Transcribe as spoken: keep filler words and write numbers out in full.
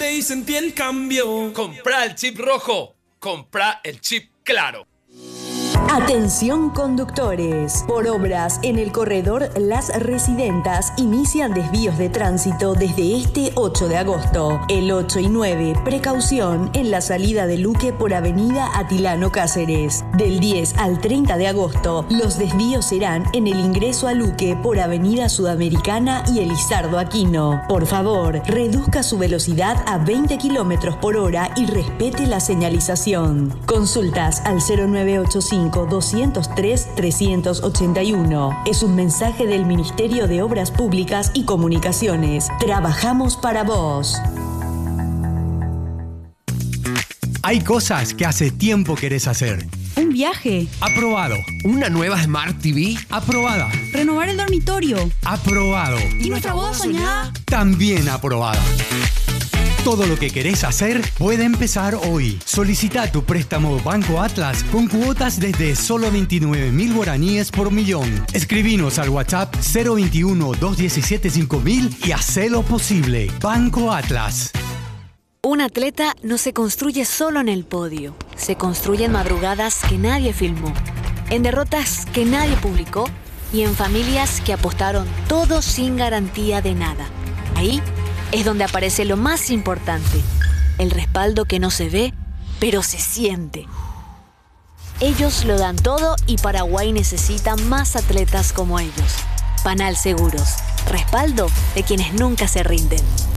levanté y sentí el cambio. Comprá el chip rojo, comprá el chip claro. Atención conductores, por obras en el corredor Las Residentas inician desvíos de tránsito desde este ocho de agosto. El ocho y nueve, precaución en la salida de Luque por avenida Atilano Cáceres. Del diez al treinta de agosto, los desvíos serán en el ingreso a Luque por avenida Sudamericana y Elizardo Aquino. Por favor, reduzca su velocidad a veinte kilómetros por hora y respete la señalización. Consultas al cero nueve ocho cinco, doscientos tres, trescientos ochenta y uno. Es un mensaje del Ministerio de Obras Públicas y Comunicaciones. Trabajamos para vos. Hay cosas que hace tiempo querés hacer. Un viaje. Aprobado. Una nueva Smart T V. Aprobada. Renovar el dormitorio. Aprobado. ¿Y nuestra boda soñada? También aprobada. Todo lo que querés hacer puede empezar hoy. Solicita tu préstamo Banco Atlas con cuotas desde solo veintinueve mil guaraníes por millón. Escribinos al WhatsApp cero veintiuno, doscientos diecisiete, cinco mil y hacelo posible. Banco Atlas. Un atleta no se construye solo en el podio. Se construye en madrugadas que nadie filmó, en derrotas que nadie publicó y en familias que apostaron todo sin garantía de nada. Ahí es donde aparece lo más importante, el respaldo que no se ve, pero se siente. Ellos lo dan todo y Paraguay necesita más atletas como ellos. Panal Seguros, respaldo de quienes nunca se rinden.